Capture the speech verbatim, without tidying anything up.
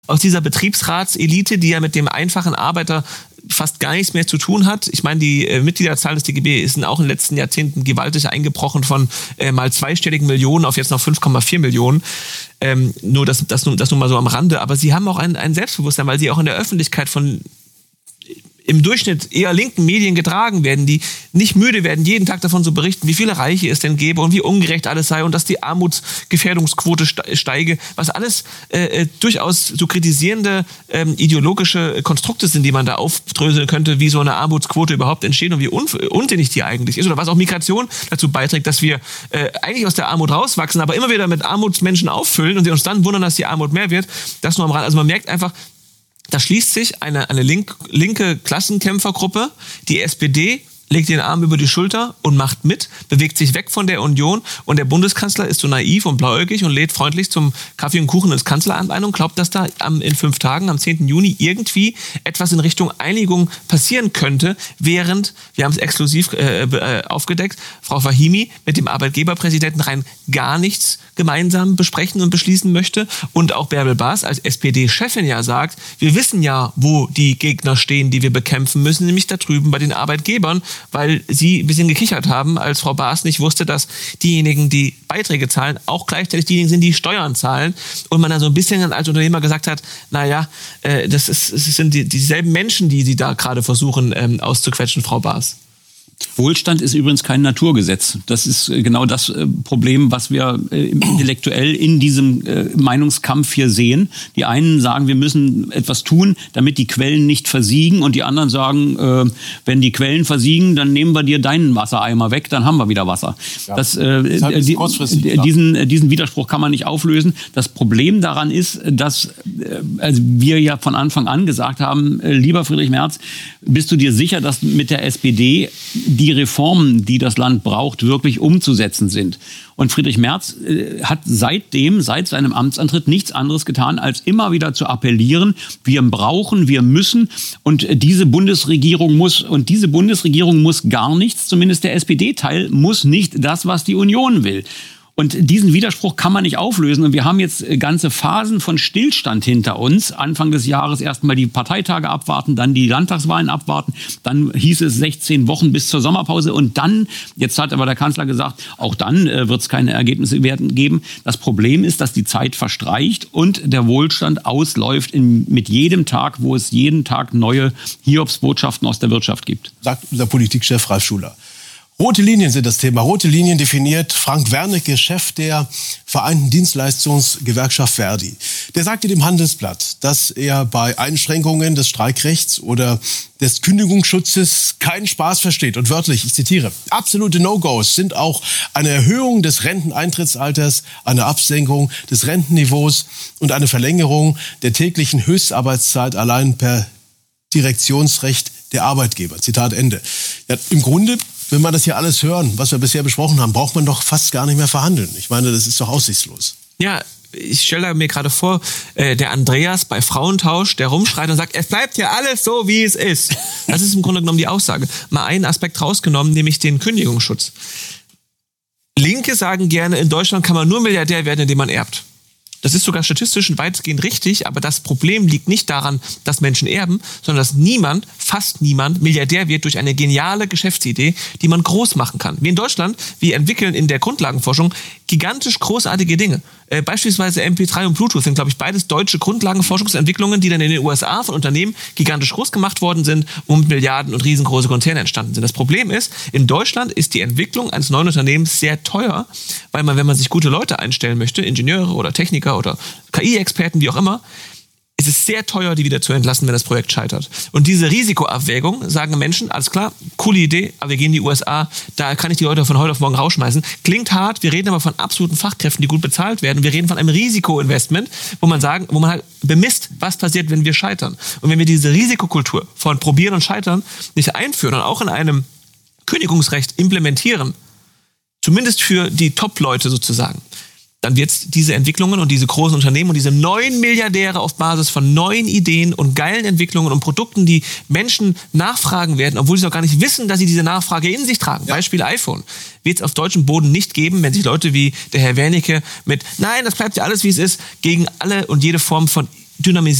aus dieser Betriebsratselite, die ja mit dem einfachen Arbeiter fast gar nichts mehr zu tun hat. Ich meine, die äh, Mitgliederzahl des D G B ist auch in den letzten Jahrzehnten gewaltig eingebrochen von äh, mal zweistelligen Millionen auf jetzt noch fünf Komma vier Millionen. Ähm, nur das, das, das nur mal so am Rande. Aber sie haben auch ein, ein Selbstbewusstsein, weil sie auch in der Öffentlichkeit von im Durchschnitt eher linken Medien getragen werden, die nicht müde werden, jeden Tag davon zu berichten, wie viele Reiche es denn gäbe und wie ungerecht alles sei und dass die Armutsgefährdungsquote steige, was alles äh, durchaus so kritisierende ähm, ideologische Konstrukte sind, die man da aufdröseln könnte, wie so eine Armutsquote überhaupt entsteht und wie un- unsinnig die eigentlich ist oder was auch Migration dazu beiträgt, dass wir äh, eigentlich aus der Armut rauswachsen, aber immer wieder mit Armutsmenschen auffüllen und sie uns dann wundern, dass die Armut mehr wird. Das nur am Rand. Also man merkt einfach, da schließt sich eine, eine link, linke Klassenkämpfergruppe, die S P D legt den Arm über die Schulter und macht mit, bewegt sich weg von der Union und der Bundeskanzler ist so naiv und blauäugig und lädt freundlich zum Kaffee und Kuchen ins Kanzleramt ein und glaubt, dass da am, in fünf Tagen, am zehnten Juni, irgendwie etwas in Richtung Einigung passieren könnte, während, wir haben es exklusiv äh, äh, aufgedeckt, Frau Fahimi mit dem Arbeitgeberpräsidenten rein gar nichts gemeinsam besprechen und beschließen möchte und auch Bärbel Baas als S P D-Chefin ja sagt, wir wissen ja, wo die Gegner stehen, die wir bekämpfen müssen, nämlich da drüben bei den Arbeitgebern, weil sie ein bisschen gekichert haben, als Frau Baas nicht wusste, dass diejenigen, die Beiträge zahlen, auch gleichzeitig diejenigen sind, die Steuern zahlen. Und man dann so ein bisschen als Unternehmer gesagt hat, naja, äh, das, ist, das sind die, dieselben Menschen, die sie da gerade versuchen ähm, auszuquetschen, Frau Baas. Wohlstand ist übrigens kein Naturgesetz. Das ist genau das äh, Problem, was wir äh, intellektuell in diesem äh, Meinungskampf hier sehen. Die einen sagen, wir müssen etwas tun, damit die Quellen nicht versiegen. Und die anderen sagen, äh, wenn die Quellen versiegen, dann nehmen wir dir deinen Wassereimer weg, dann haben wir wieder Wasser. Ja. Das, äh, das heißt, die, kurzfristig, diesen, diesen Widerspruch kann man nicht auflösen. Das Problem daran ist, dass äh, also wir ja von Anfang an gesagt haben, äh, lieber Friedrich Merz, bist du dir sicher, dass mit der S P D die Reformen, die das Land braucht, wirklich umzusetzen sind? Und Friedrich Merz äh, hat seitdem, seit seinem Amtsantritt nichts anderes getan, als immer wieder zu appellieren, wir brauchen, wir müssen und diese Bundesregierung muss, und diese Bundesregierung muss gar nichts, zumindest der S P D-Teil muss nicht das, was die Union will. Und diesen Widerspruch kann man nicht auflösen. Und wir haben jetzt ganze Phasen von Stillstand hinter uns. Anfang des Jahres erstmal die Parteitage abwarten, dann die Landtagswahlen abwarten. Dann hieß es sechzehn Wochen bis zur Sommerpause. Und dann, jetzt hat aber der Kanzler gesagt, auch dann äh, wird es keine Ergebnisse werden geben. Das Problem ist, dass die Zeit verstreicht und der Wohlstand ausläuft in, mit jedem Tag, wo es jeden Tag neue Hiobsbotschaften aus der Wirtschaft gibt. Sagt unser Politikchef Ralf Schuler. Rote Linien sind das Thema. Rote Linien definiert Frank Wernicke, Chef der Vereinten Dienstleistungsgewerkschaft Verdi. Der sagte dem Handelsblatt, dass er bei Einschränkungen des Streikrechts oder des Kündigungsschutzes keinen Spaß versteht. Und wörtlich, ich zitiere, absolute No-Gos sind auch eine Erhöhung des Renteneintrittsalters, eine Absenkung des Rentenniveaus und eine Verlängerung der täglichen Höchstarbeitszeit allein per Direktionsrecht der Arbeitgeber. Zitat Ende. Ja, im Grunde, wenn man das hier alles hören, was wir bisher besprochen haben, braucht man doch fast gar nicht mehr verhandeln. Ich meine, das ist doch aussichtslos. Ja, ich stelle mir gerade vor, äh, der Andreas bei Frauentausch, der rumschreit und sagt, es bleibt ja alles so, wie es ist. Das ist im Grunde genommen die Aussage. Mal einen Aspekt rausgenommen, nämlich den Kündigungsschutz. Linke sagen gerne, in Deutschland kann man nur Milliardär werden, indem man erbt. Das ist sogar statistisch weitgehend richtig, aber das Problem liegt nicht daran, dass Menschen erben, sondern dass niemand, fast niemand, Milliardär wird durch eine geniale Geschäftsidee, die man groß machen kann. Wir in Deutschland, wir entwickeln in der Grundlagenforschung gigantisch großartige Dinge. Äh, beispielsweise M P drei und Bluetooth sind, glaube ich, beides deutsche Grundlagenforschungsentwicklungen, die dann in den U S A von Unternehmen gigantisch groß gemacht worden sind und Milliarden und riesengroße Konzerne entstanden sind. Das Problem ist, in Deutschland ist die Entwicklung eines neuen Unternehmens sehr teuer, weil man, wenn man sich gute Leute einstellen möchte, Ingenieure oder Techniker oder K I-Experten, wie auch immer, ist es sehr teuer, die wieder zu entlassen, wenn das Projekt scheitert. Und diese Risikoabwägung, sagen Menschen, alles klar, coole Idee, aber wir gehen in die U S A, da kann ich die Leute von heute auf morgen rausschmeißen. Klingt hart, wir reden aber von absoluten Fachkräften, die gut bezahlt werden. Wir reden von einem Risikoinvestment, wo man sagen, wo man halt bemisst, was passiert, wenn wir scheitern. Und wenn wir diese Risikokultur von Probieren und Scheitern nicht einführen und auch in einem Kündigungsrecht implementieren, zumindest für die Top-Leute sozusagen, dann wird es diese Entwicklungen und diese großen Unternehmen und diese neuen Milliardäre auf Basis von neuen Ideen und geilen Entwicklungen und Produkten, die Menschen nachfragen werden, obwohl sie noch gar nicht wissen, dass sie diese Nachfrage in sich tragen. Ja. Beispiel iPhone. Wird es auf deutschem Boden nicht geben, wenn sich Leute wie der Herr Wernicke mit, nein, das bleibt ja alles, wie es ist, gegen alle und jede Form von dynamisiert